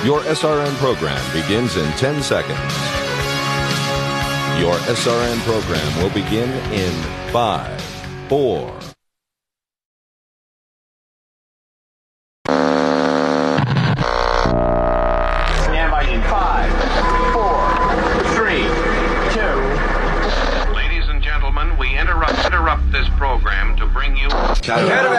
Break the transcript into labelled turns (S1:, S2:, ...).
S1: Your SRN program begins in 10 seconds. Your SRN program will begin in 5, 4.
S2: Stand by in 5, 4, 3, 2.
S3: Ladies and gentlemen, we interrupt this program to bring you...
S4: Academy